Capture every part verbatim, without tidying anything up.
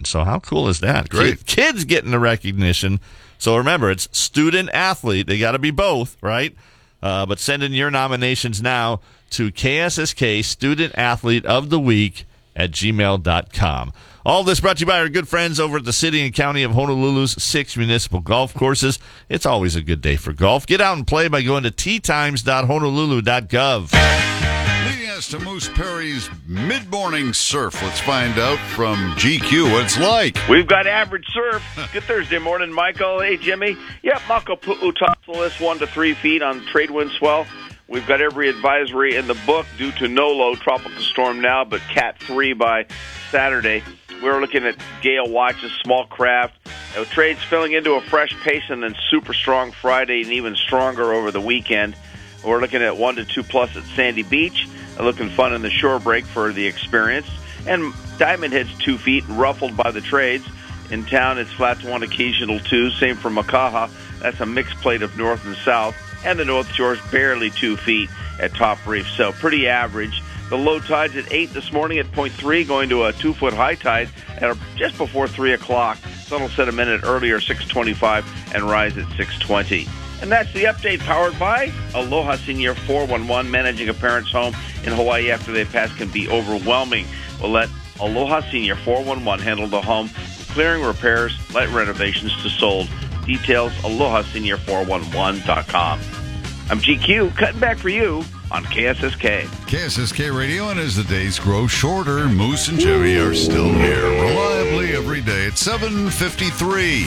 So how cool is that? Great. Kids getting the recognition. So remember, it's student athlete. They got to be both, right? Uh, but send in your nominations now to K S S K Student Athlete of the Week at gmail dot com. All this brought to you by our good friends over at the City and County of Honolulu's six municipal golf courses. It's always a good day for golf. Get out and play by going to tee times dot honolulu dot gov. Leading us to Moose Perry's mid-morning surf. Let's find out from G Q what it's like. We've got average surf. Good Thursday morning, Michael. Hey, Jimmy. Yep, Mako Pu'utasalis, one to three feet on trade wind swell. We've got every advisory in the book due to no low tropical storm now, but Cat three by Saturday. We're looking at gale watches, small craft. You know, trades filling into a fresh pace and then super strong Friday and even stronger over the weekend. We're looking at one to two plus at Sandy Beach. Looking fun in the shore break for the experience. And Diamond hits two feet, ruffled by the trades. In town, it's flat to one, occasional two. Same for Makaha. That's a mixed plate of north and south. And the North Shore's barely two feet at Top Reef. So pretty average. The low tide's at eight this morning at point three, going to a two-foot high tide at just before three o'clock. Sun will set a minute earlier, six twenty-five, and rise at six twenty. And that's the update powered by Aloha Senior four one one. Managing a parent's home in Hawaii after they pass can be overwhelming. We'll let Aloha Senior four one one handle the home, clearing repairs, light renovations to sold. Details, aloha senior four one one dot com. I'm G Q, cutting back for you on K S S K. K S S K Radio, and as the days grow shorter, Moose and Jimmy are still here reliably every day at seven fifty-three.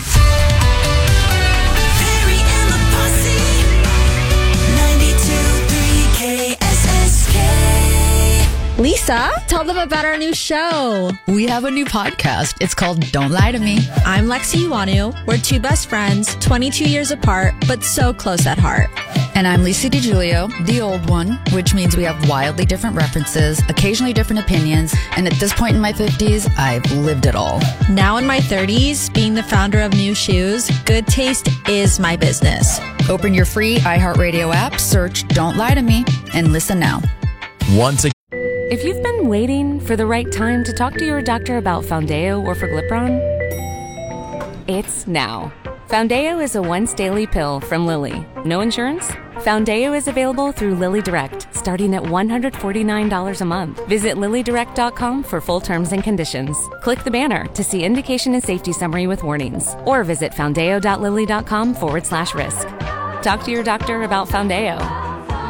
Lisa, tell them about our new show. We have a new podcast. It's called Don't Lie to Me. I'm Lexi Iwanu. We're two best friends, twenty-two years apart, but so close at heart. And I'm Lisa DiGiulio, the old one, which means we have wildly different references, occasionally different opinions, and at this point in my fifties, I've lived it all. Now in my thirties, being the founder of New Shoes, good taste is my business. Open your free iHeartRadio app, search Don't Lie to Me, and listen now. Once again. If you've been waiting for the right time to talk to your doctor about Foundeo or Forglipron, it's now. Foundeo is a once-daily pill from Lilly. No insurance? Foundeo is available through Lilly Direct, starting at one hundred forty-nine dollars a month. Visit lilly direct dot com for full terms and conditions. Click the banner to see indication and safety summary with warnings. Or visit foundeo dot lilly dot com forward slash risk. Talk to your doctor about Foundeo.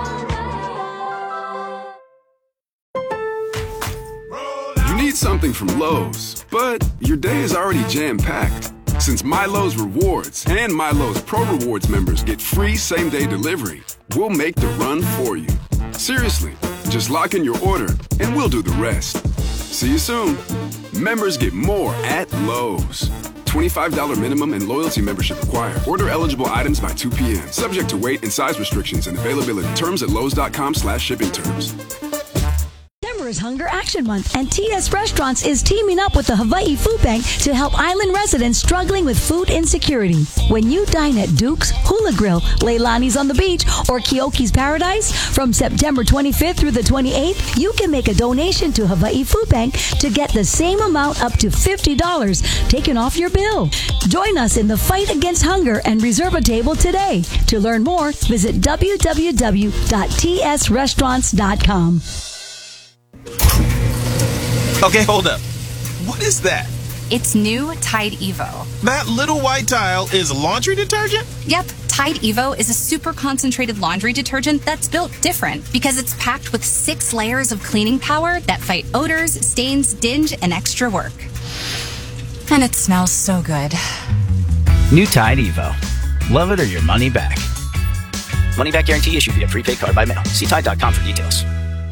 Need something from Lowe's, but your day is already jam-packed. Since MyLowe's Rewards and MyLowe's Pro Rewards members get free same-day delivery, we'll make the run for you. Seriously, just lock in your order and we'll do the rest. See you soon. Members get more at Lowe's. twenty-five dollars minimum and loyalty membership required. Order eligible items by two p.m. Subject to weight and size restrictions and availability. Terms at lowes dot com slash shipping terms. Is Hunger Action Month, and T S Restaurants is teaming up with the Hawaii Food Bank to help island residents struggling with food insecurity. When you dine at Duke's, Hula Grill, Leilani's on the Beach, or Kioki's Paradise, from September twenty-fifth through the twenty-eighth, you can make a donation to Hawaii Food Bank to get the same amount up to fifty dollars taken off your bill. Join us in the fight against hunger and reserve a table today. To learn more, visit w w w dot t s restaurants dot com. Okay, hold up. What is that? It's new Tide Evo. That little white tile is laundry detergent? Yep. Tide Evo is a super concentrated laundry detergent that's built different because it's packed with six layers of cleaning power that fight odors, stains, dinge, and extra work. And it smells so good. New Tide Evo. Love it or your money back. Money back guarantee issued via prepaid card by mail. See Tide dot com for details.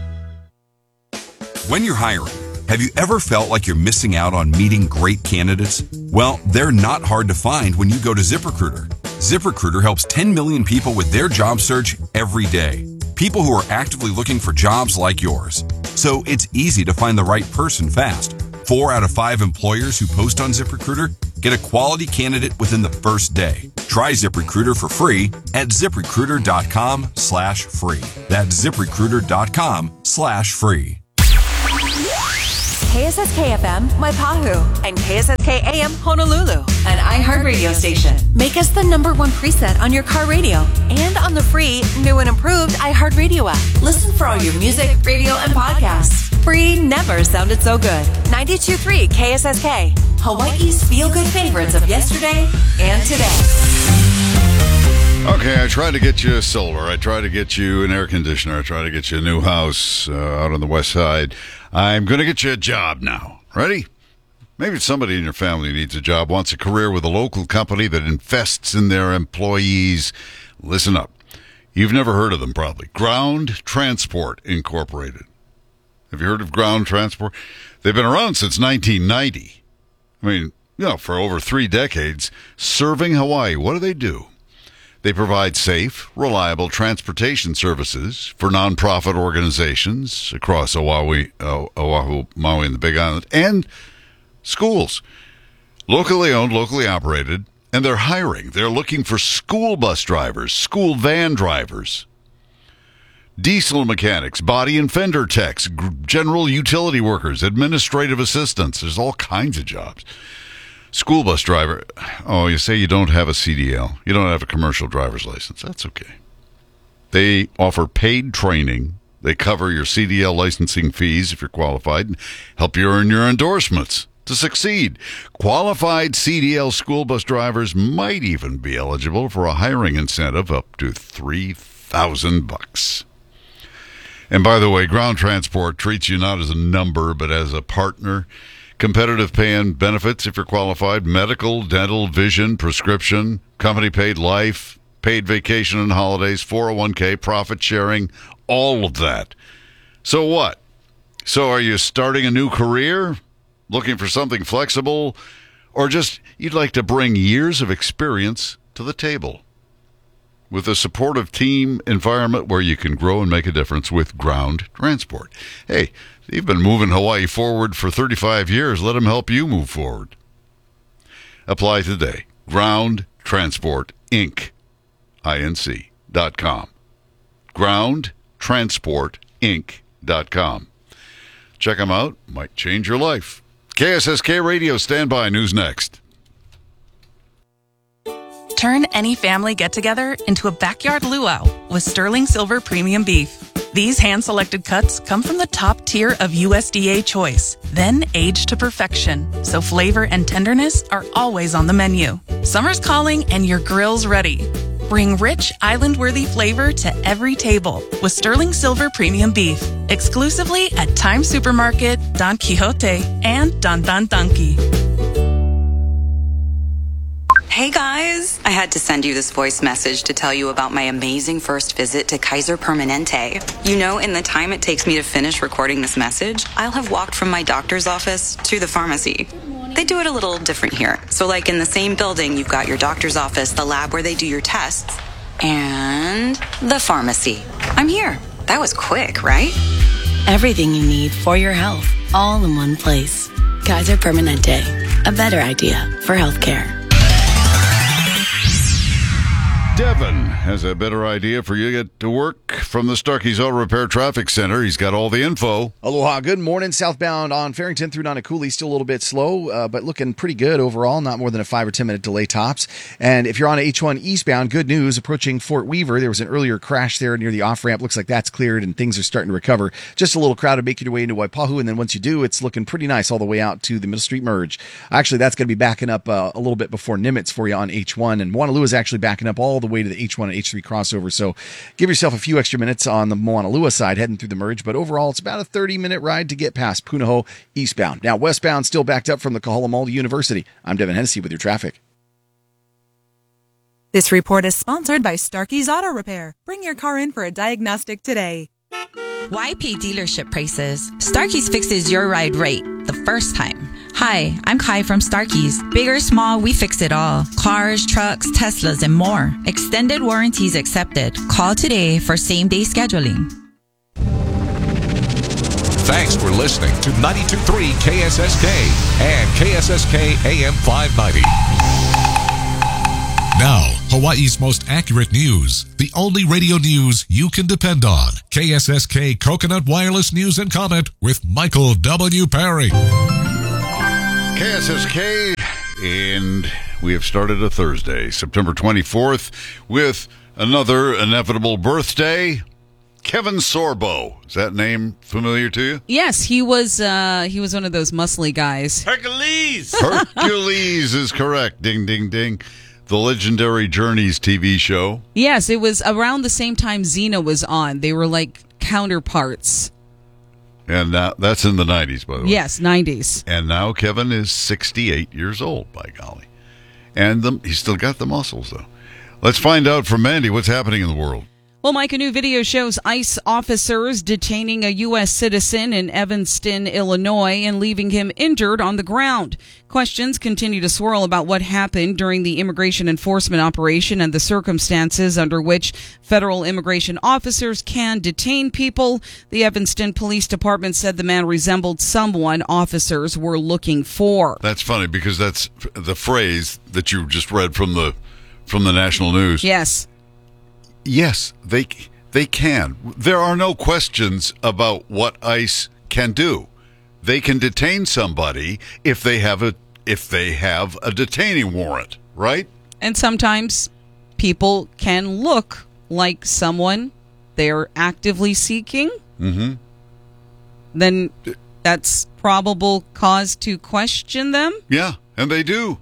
When you're hiring, have you ever felt like you're missing out on meeting great candidates? Well, they're not hard to find when you go to ZipRecruiter. ZipRecruiter helps ten million people with their job search every day. People who are actively looking for jobs like yours. So it's easy to find the right person fast. Four out of five employers who post on ZipRecruiter get a quality candidate within the first day. Try ZipRecruiter for free at ZipRecruiter dot com slash free. That's ZipRecruiter dot com slash free. K S S K F M, Waipahu, and K S S K K A M Honolulu, an iHeartRadio station. Make us the number one preset on your car radio and on the free, new and improved iHeartRadio app. Listen for all your music, radio, and podcasts. Free never sounded so good. ninety-two point three K S S K, Hawaii's feel-good favorites of yesterday and today. Okay, I tried to get you solar. I tried to get you an air conditioner. I tried to get you a new house uh, out on the west side. I'm going to get you a job now. Ready? Maybe somebody in your family needs a job, wants a career with a local company that invests in their employees. Listen up. You've never heard of them, probably. Ground Transport Incorporated. Have you heard of Ground Transport? They've been around since nineteen ninety. I mean, you know, for over three decades, serving Hawaii. What do they do? They provide safe, reliable transportation services for nonprofit organizations across Oahu, uh, Oahu, Maui, and the Big Island, and schools. Locally owned, locally operated, and they're hiring. They're looking for school bus drivers, school van drivers, diesel mechanics, body and fender techs, general utility workers, administrative assistants. There's all kinds of jobs. School bus driver. Oh, you say you don't have a C D L. You don't have a commercial driver's license. That's okay. They offer paid training. They cover your C D L licensing fees if you're qualified and help you earn your endorsements to succeed. Qualified C D L school bus drivers might even be eligible for a hiring incentive up to three thousand bucks. And by the way, Ground Transport treats you not as a number, but as a partner. Competitive pay and benefits if you're qualified, medical, dental, vision, prescription, company paid life, paid vacation and holidays, four oh one k, profit sharing, all of that. So what? So are you starting a new career? Looking for something flexible? Or just you'd like to bring years of experience to the table? With a supportive team environment where you can grow and make a difference with Ground Transport. Hey, they've been moving Hawaii forward for thirty-five years. Let them help you move forward. Apply today. Ground Transport Inc. Inc. dot com. Ground Transport Inc. dot com. Check them out. Might change your life. K S S K Radio, standby. News next. Turn any family get-together into a backyard luau with Sterling Silver Premium Beef. These hand-selected cuts come from the top tier of U S D A choice, then aged to perfection, so flavor and tenderness are always on the menu. Summer's calling and your grill's ready. Bring rich, island-worthy flavor to every table with Sterling Silver Premium Beef, exclusively at Times Supermarket, Don Quixote, and Don Don Donki. Hey guys, I had to send you this voice message to tell you about my amazing first visit to Kaiser Permanente. You know, in the time it takes me to finish recording this message, I'll have walked from my doctor's office to the pharmacy. They do it a little different here. So like in the same building, you've got your doctor's office, the lab where they do your tests, and the pharmacy. I'm here. That was quick, right? Everything you need for your health, all in one place. Kaiser Permanente, a better idea for healthcare. Devin has a better idea for you to get to work from the Starkey's Auto Repair Traffic Center. He's got all the info. Aloha. Good morning. Southbound on Farrington through Nanakuli, still a little bit slow, uh, but looking pretty good overall. Not more than a five or ten minute delay tops. And if you're on H one eastbound, good news. Approaching Fort Weaver, there was an earlier crash there near the off ramp. Looks like that's cleared and things are starting to recover. Just a little crowded, make your way into Waipahu, and then once you do, it's looking pretty nice all the way out to the Middle Street merge. Actually, that's going to be backing up uh, a little bit before Nimitz for you on H one, and Moanalua is actually backing up all the way to the H one and H three crossover. So give yourself a few extra minutes on the Moanalua side heading through the merge, but overall it's about a thirty minute ride to get past Punahou eastbound. Now westbound still backed up from the Kahala Mall to University. I'm Devin Hennessy with your traffic. This report is sponsored by Starkey's Auto Repair. Bring your car in for a diagnostic today. Why pay dealership prices? Starkey's fixes your ride right the first time. Hi, I'm Kai from Starkey's. Big or small, we fix it all. Cars, trucks, Teslas, and more. Extended warranties accepted. Call today for same-day scheduling. Thanks for listening to ninety-two point three K S S K and K S S K A M five ninety. Now, Hawaii's most accurate news. The only radio news you can depend on. K S S K Coconut Wireless News and Comment with Michael W. Perry. K S S K, and we have started a Thursday, September twenty-fourth, with another inevitable birthday. Kevin Sorbo. Is that name familiar to you? Yes, he was uh, he was one of those muscly guys. Hercules! Hercules is correct. Ding, ding, ding. The legendary Journeys T V show. Yes, it was around the same time Xena was on. They were like counterparts. And uh, that's in the nineties, by the way. Yes, nineties. And now Kevin is sixty-eight years old, by golly. And the, he's still got the muscles, though. Let's find out from Mandy what's happening in the world. Well, Mike, a new video shows ICE officers detaining a U S citizen in Evanston, Illinois, and leaving him injured on the ground. Questions continue to swirl about what happened during the immigration enforcement operation and the circumstances under which federal immigration officers can detain people. The Evanston Police Department said the man resembled someone officers were looking for. That's funny because that's the phrase that you just read from the from the national news. Yes. Yes, they they can. There are no questions about what ICE can do. They can detain somebody if they have a if they have a detaining warrant, right? And sometimes people can look like someone they're actively seeking. Mm-hmm. Then that's probable cause to question them. Yeah, and they do.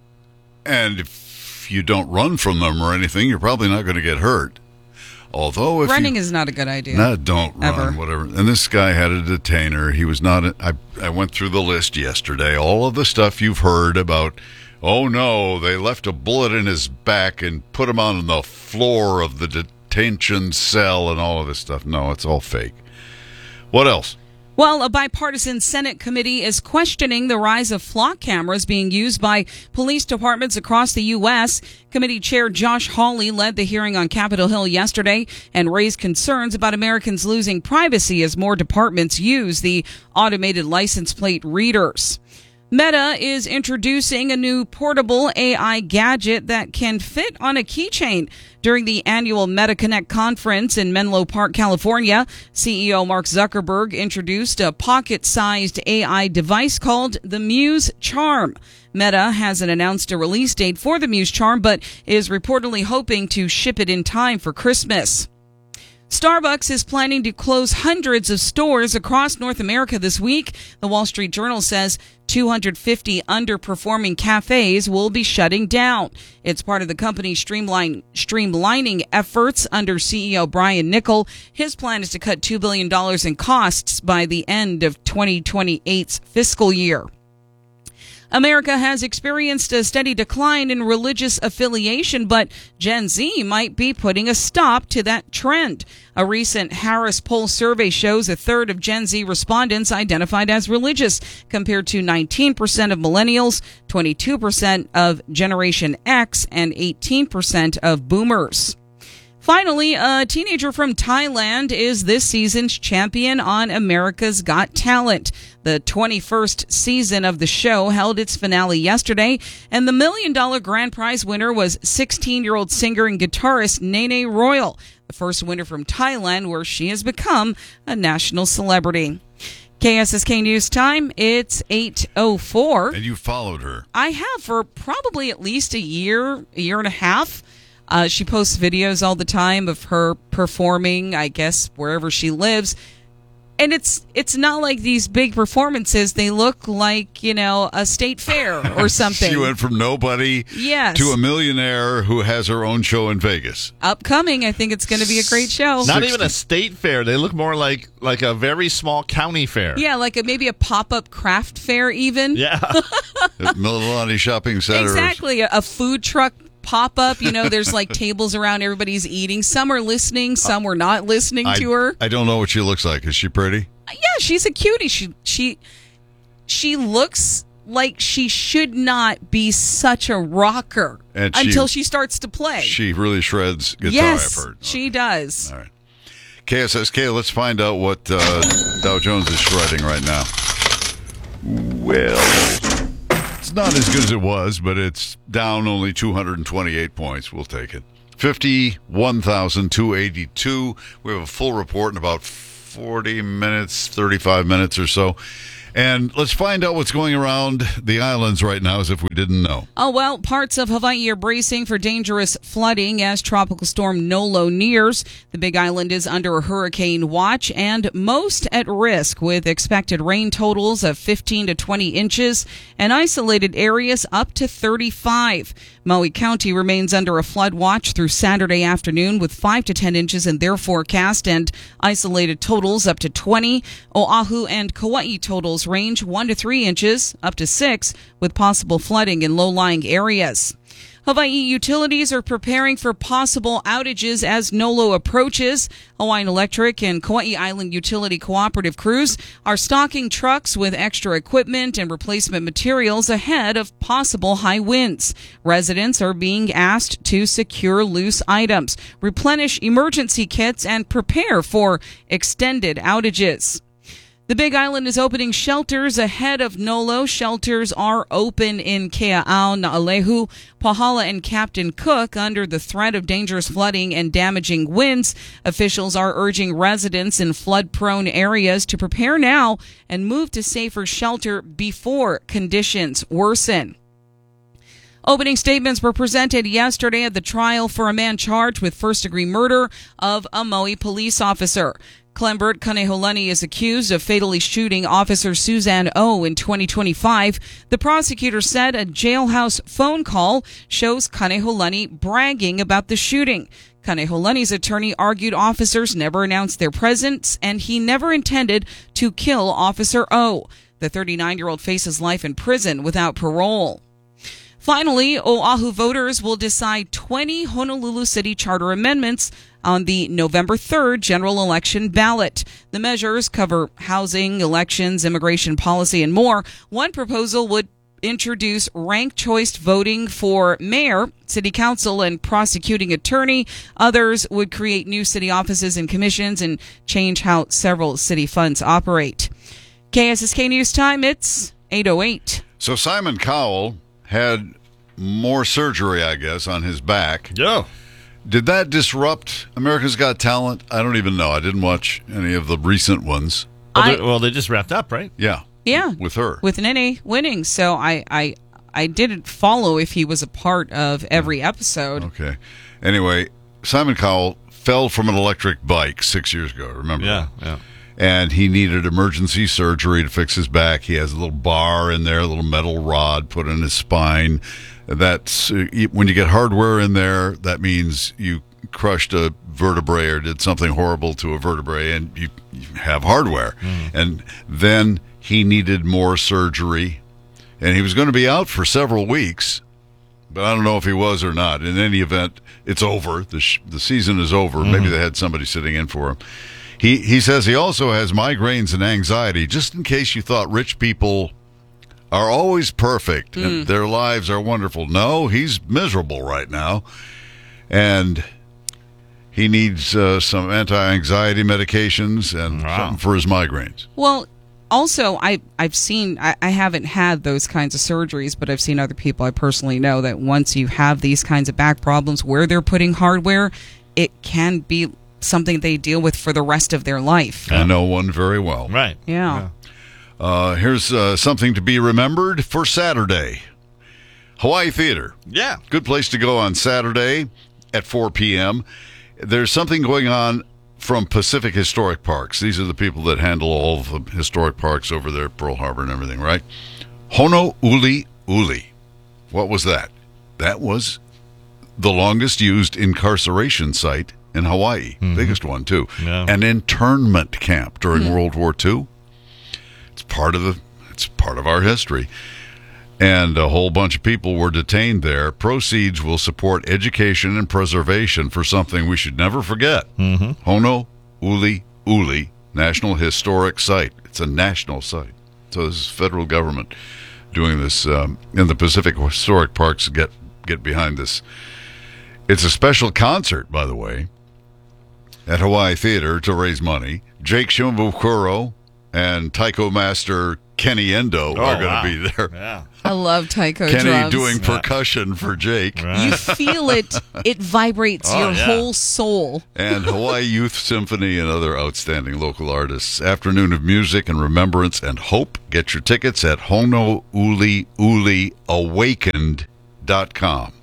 And if you don't run from them or anything, you're probably not going to get hurt. Although if running you, is not a good idea. No, don't run, ever. whatever. And this guy had a detainer. He was not. A, I I went through the list yesterday. All of the stuff you've heard about. Oh no, they left a bullet in his back and put him on the floor of the detention cell and all of this stuff. No, it's all fake. What else? Well, a bipartisan Senate committee is questioning the rise of flock cameras being used by police departments across the U S. Committee Chair Josh Hawley led the hearing on Capitol Hill yesterday and raised concerns about Americans losing privacy as more departments use the automated license plate readers. Meta is introducing a new portable A I gadget that can fit on a keychain. During the annual MetaConnect conference in Menlo Park, California, C E O Mark Zuckerberg introduced a pocket-sized A I device called the Muse Charm. Meta hasn't announced a release date for the Muse Charm, but is reportedly hoping to ship it in time for Christmas. Starbucks is planning to close hundreds of stores across North America this week. The Wall Street Journal says two hundred fifty underperforming cafes will be shutting down. It's part of the company's streamline, streamlining efforts under C E O Brian Niccol. His plan is to cut two billion dollars in costs by the end of twenty twenty-eight's fiscal year. America has experienced a steady decline in religious affiliation, but Gen Z might be putting a stop to that trend. A recent Harris Poll survey shows a third of Gen Z respondents identified as religious, compared to nineteen percent of millennials, twenty-two percent of Generation X, and eighteen percent of boomers. Finally, a teenager from Thailand is this season's champion on America's Got Talent. The twenty-first season of the show held its finale yesterday, and the million-dollar grand prize winner was sixteen-year-old singer and guitarist Nene Royal, the first winner from Thailand, where she has become a national celebrity. K S S K News Time, it's eight oh four. And you followed her. I have for probably at least a year, a year and a half. Uh, she posts videos all the time of her performing, I guess, wherever she lives. And it's it's not like these big performances. They look like, you know, a state fair or something. She went from nobody yes. to a millionaire who has her own show in Vegas. Upcoming. I think it's going to be a great show. Not even a state fair. They look more like, like a very small county fair. Yeah, like a, maybe a pop-up craft fair even. Yeah. At Mililani Shopping Center. Exactly. A, a food truck pop up, you know, there's like tables around, everybody's eating. Some are listening, some were not listening I, to her. I don't know what she looks like. Is she pretty? Yeah, she's a cutie. She she she looks like she should not be such a rocker and she, until she starts to play. She really shreds guitar, yes, I've heard. Okay. She does. All right. K S S K, let's find out what uh, Dow Jones is shredding right now. Well, it's not as good as it was, but it's down only two hundred twenty-eight points. We'll take it. fifty-one thousand two hundred eighty-two. We have a full report in about forty minutes, thirty-five minutes or so. And let's find out what's going around the islands right now as if we didn't know. Oh, well, parts of Hawaii are bracing for dangerous flooding as Tropical Storm Nolo nears. The Big Island is under a hurricane watch and most at risk, with expected rain totals of fifteen to twenty inches and isolated areas up to thirty-five. Maui County remains under a flood watch through Saturday afternoon with five to ten inches in their forecast and isolated totals up to twenty. Oahu and Kauai totals range one to three inches up to six with possible flooding in low-lying areas. Hawaii utilities are preparing for possible outages as Nolo approaches. Hawaiian Electric and Kauai Island Utility Cooperative crews are stocking trucks with extra equipment and replacement materials ahead of possible high winds. Residents are being asked to secure loose items, replenish emergency kits, and prepare for extended outages. The Big Island is opening shelters ahead of Nolo. Shelters are open in Kea'au, Na'alehu, Pahala, and Captain Cook under the threat of dangerous flooding and damaging winds. Officials are urging residents in flood-prone areas to prepare now and move to safer shelter before conditions worsen. Opening statements were presented yesterday at the trial for a man charged with first-degree murder of a Maui police officer. Clembert Kaneholani is accused of fatally shooting Officer Suzanne O in twenty twenty-five. The prosecutor said a jailhouse phone call shows Kaneholani bragging about the shooting. Kaneholani's attorney argued officers never announced their presence and he never intended to kill Officer O. The thirty-nine-year-old faces life in prison without parole. Finally, Oahu voters will decide twenty Honolulu City Charter amendments on the November third general election ballot. The measures cover housing, elections, immigration policy, and more. One proposal would introduce ranked choice voting for mayor, city council, and prosecuting attorney. Others would create new city offices and commissions and change how several city funds operate. K S S K News Time, it's eight oh eight. So Simon Cowell had more surgery, I guess, on his back. Yeah. Did that disrupt America's Got Talent? I don't even know. I didn't watch any of the recent ones. Well, I- they, well, they just wrapped up, right? Yeah. Yeah. With her. With Nene winning. So I, I, I didn't follow if he was a part of every episode. Okay. Anyway, Simon Cowell fell from an electric bike six years ago, remember? Yeah, yeah. And he needed emergency surgery to fix his back. He has a little bar in there, a little metal rod put in his spine. That's uh, when you get hardware in there, that means you crushed a vertebrae or did something horrible to a vertebrae, and you, you have hardware. Mm. And then he needed more surgery, and he was going to be out for several weeks, but I don't know if he was or not. In any event, it's over. The sh- the season is over. Mm-hmm. Maybe they had somebody sitting in for him. He he says he also has migraines and anxiety, just in case you thought rich people are always perfect Mm. and their lives are wonderful. No, he's miserable right now, and he needs uh, some anti-anxiety medications and Wow. something for his migraines. Well, also, I, I've seen, I, I haven't had those kinds of surgeries, but I've seen other people I personally know that once you have these kinds of back problems where they're putting hardware, it can be something they deal with for the rest of their life. I know one very well. Right. Yeah. Yeah. Uh, here's uh, something to be remembered for Saturday. Hawaii Theater. Yeah. Good place to go on Saturday at four p.m. There's something going on from Pacific Historic Parks. These are the people that handle all of the historic parks over there, Pearl Harbor and everything, right? Honouliuli. What was that? That was the longest used incarceration site in Hawaii. Mm-hmm. Biggest one, too. Yeah. An internment camp during Mm-hmm. World War Two. It's part of the. It's part of our history. And a whole bunch of people were detained there. Proceeds will support education and preservation for something we should never forget. Mm-hmm. Honouliuli National Historic Site. It's a national site. So this is federal government doing this. Um, and the Pacific Historic Parks get, get behind this. It's a special concert, by the way, at Hawaii Theater to raise money. Jake Shimabukuro and taiko master Kenny Endo Oh, are going to wow. be there. Yeah. I love taiko Kenny drums. doing percussion for Jake. You feel it. It vibrates Oh, your yeah. whole soul. And Hawaii Youth Symphony and other outstanding local artists. Afternoon of Music and Remembrance and Hope. Get your tickets at honouliuli awakened dot com.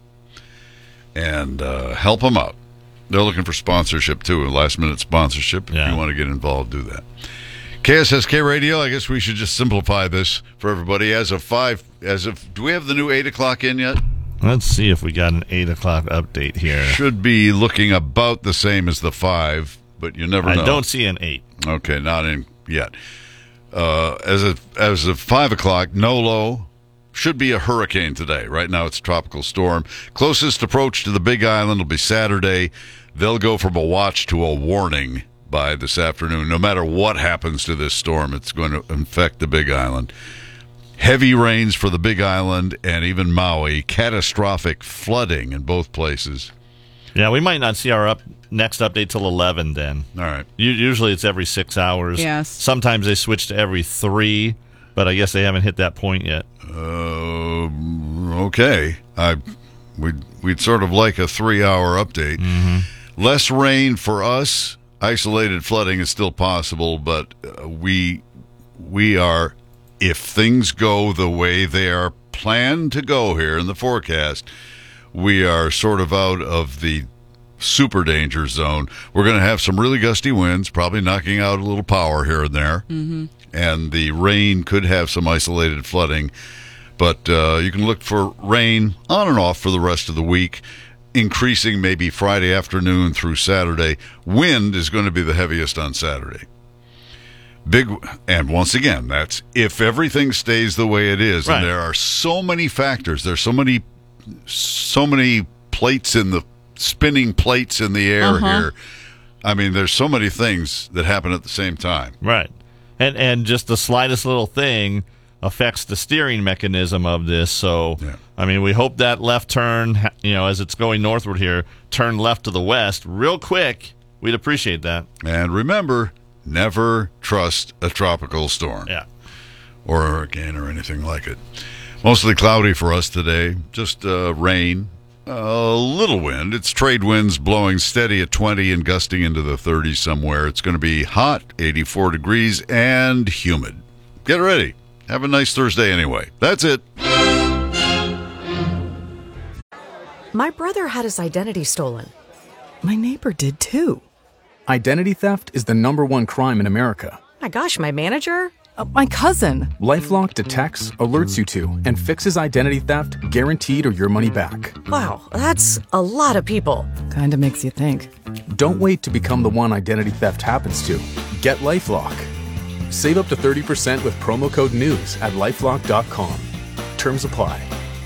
And uh, help them out. They're looking for sponsorship, too, a last-minute sponsorship. If you want to get involved, do that. K S S K Radio, I guess we should just simplify this for everybody. As of five, as of, do we have the new eight o'clock in yet? Let's see if we got an eight o'clock update here. Should be looking about the same as the five, but you never know. I don't see an eight. Okay, not in yet. Uh, as of, as of five o'clock, Nolo should be a hurricane today. Right now it's a tropical storm. Closest approach to the Big Island will be Saturday. They'll go from a watch to a warning by this afternoon. No matter what happens to this storm, it's going to infect the Big Island. Heavy rains for the Big Island and even Maui. Catastrophic flooding in both places. Yeah, we might not see our up next update till eleven then. All right. U- usually it's every six hours. Yes. Sometimes they switch to every three, but I guess they haven't hit that point yet. Uh, okay. I we'd, we'd sort of like a three-hour update. Mm-hmm. Less rain for us. Isolated flooding is still possible, but uh, we we are, if things go the way they are planned to go here in the forecast, we are sort of out of the super danger zone. We're going to have some really gusty winds, probably knocking out a little power here and there, Mm-hmm. and the rain could have some isolated flooding, but uh, you can look for rain on and off for the rest of the week, increasing maybe Friday afternoon through Saturday. Wind is going to be the heaviest on Saturday. Big, and once again, that's if everything stays the way it is. Right. And there are so many factors. There's so many, so many plates in the spinning plates in the air Uh-huh. here. I mean, there's so many things that happen at the same time. Right. And and just the slightest little thing affects the steering mechanism of this. So, I mean, we hope that left turn, you know, as it's going northward here, turn left to the west real quick. We'd appreciate that. And remember, never trust a tropical storm. Yeah. Or a hurricane or anything like it. Mostly cloudy for us today. Just uh, rain. A little wind. It's trade winds blowing steady at twenty and gusting into the thirties somewhere. It's going to be hot, eighty-four degrees, and humid. Get ready. Have a nice Thursday anyway. That's it. My brother had his identity stolen. My neighbor did too. Identity theft is the number one crime in America. My gosh, my manager? Uh, my cousin. LifeLock detects, alerts you to, and fixes identity theft guaranteed or your money back. Wow, that's a lot of people. Kinda makes you think. Don't wait to become the one identity theft happens to. Get LifeLock. Save up to thirty percent with promo code NEWS at lifelock dot com. Terms apply.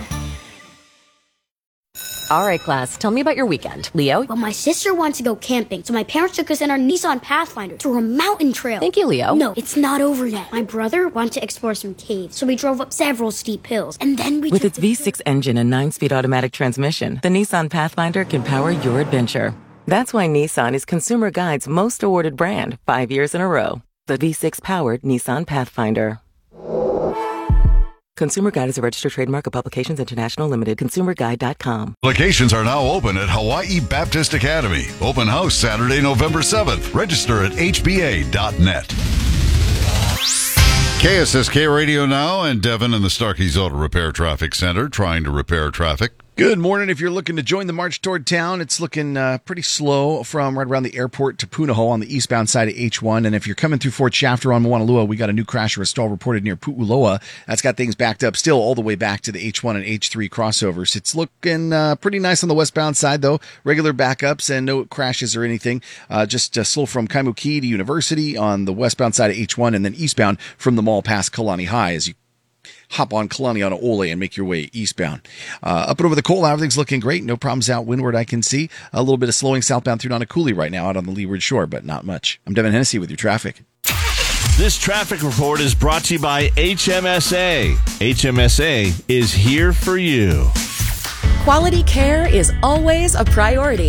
All right, class, tell me about your weekend. Leo? Well, my sister wants to go camping, so my parents took us in our Nissan Pathfinder to a mountain trail. Thank you, Leo. No, it's not over yet. My brother wanted to explore some caves, so we drove up several steep hills, and then we With took its V six engine and nine-speed automatic transmission, the Nissan Pathfinder can power your adventure. That's why Nissan is Consumer Guide's most awarded brand five years in a row. The V six-powered Nissan Pathfinder. Consumer Guide is a registered trademark of Publications International Limited. consumer guide dot com. Applications are now open at Hawaii Baptist Academy. Open house Saturday, November seventh. Register at H B A dot net. K S S K Radio now, and Devin in the Starkey's Auto Repair Traffic Center trying to repair traffic. Good morning. If you're looking to join the march toward town, it's looking uh, pretty slow from right around the airport to Punahou on the eastbound side of H one. And if you're coming through Fort Shafter on Moanalua, we got a new crash or a stall reported near Pu'uloa. That's got things backed up still all the way back to the H one and H three crossovers. It's looking uh, pretty nice on the westbound side, though. Regular backups and no crashes or anything. Uh, just uh, slow from Kaimuki to University on the westbound side of H one, and then eastbound from the mall past Kalani High as you hop on Kalani on Ole and make your way eastbound. Uh, up and over the coal, everything's looking great. No problems out windward I can see. A little bit of slowing southbound through Nanakuli right now out on the leeward shore, but not much. I'm Devin Hennessy with your traffic. This traffic report is brought to you by H M S A. H M S A is here for you. Quality care is always a priority.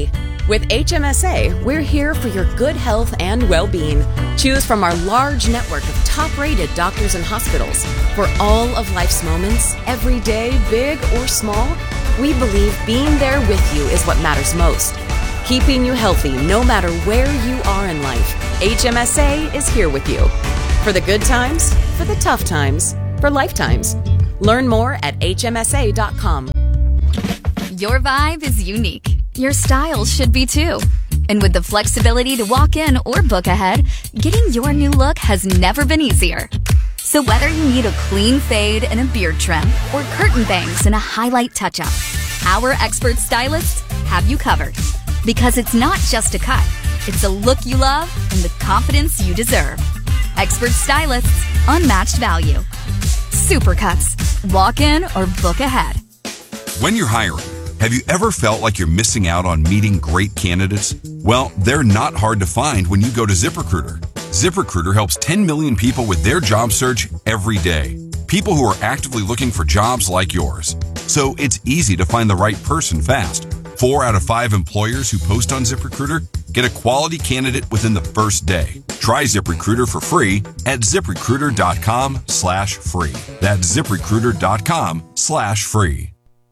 With H M S A, we're here for your good health and well-being. Choose from our large network of top-rated doctors and hospitals. For all of life's moments, every day, big or small, we believe being there with you is what matters most. Keeping you healthy no matter where you are in life. H M S A is here with you. For the good times, for the tough times, for lifetimes. Learn more at H M S A dot com. Your vibe is unique. Your style should be too. And with the flexibility to walk in or book ahead, getting your new look has never been easier. So whether you need a clean fade and a beard trim or curtain bangs and a highlight touch-up, our expert stylists have you covered. Because it's not just a cut, it's a look you love and the confidence you deserve. Expert stylists, unmatched value. Supercuts. Walk in or book ahead. When you're hiring, have you ever felt like you're missing out on meeting great candidates? Well, they're not hard to find when you go to ZipRecruiter. ZipRecruiter helps ten million people with their job search every day. People who are actively looking for jobs like yours. So it's easy to find the right person fast. Four out of five employers who post on ZipRecruiter get a quality candidate within the first day. Try ZipRecruiter for free at ZipRecruiter.com slash free. That's ZipRecruiter.com slash free.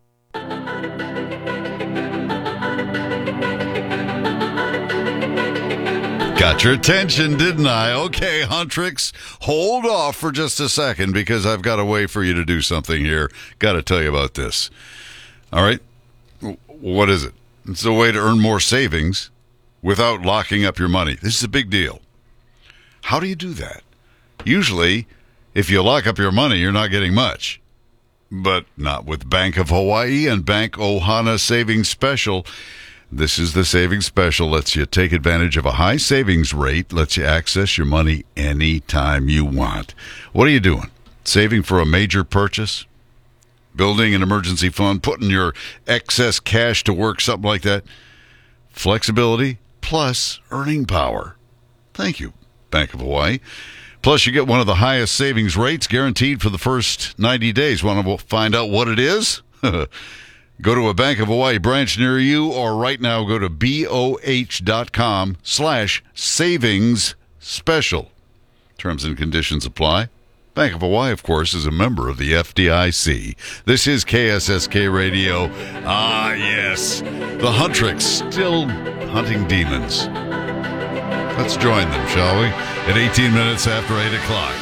Got your attention, didn't I? Okay, Huntrix, hold off for just a second because I've got a way for you to do something here. Got to tell you about this. All right? What is it? It's a way to earn more savings without locking up your money. This is a big deal. How do you do that? Usually, if you lock up your money, you're not getting much. But not with Bank of Hawaii and Bank Ohana Savings Special. This is the savings special. Lets you take advantage of a high savings rate. Lets you access your money anytime you want. What are you doing? Saving for a major purchase? Building an emergency fund? Putting your excess cash to work? Something like that? Flexibility plus earning power. Thank you, Bank of Hawaii. Plus, you get one of the highest savings rates guaranteed for the first ninety days. Want to find out what it is? Go to a Bank of Hawaii branch near you, or right now go to boh.com slash savings special. Terms and conditions apply. Bank of Hawaii, of course, is a member of the F D I C. This is K S S K Radio. Ah, yes. The Huntrix still hunting demons. Let's join them, shall we? At eighteen minutes after eight o'clock.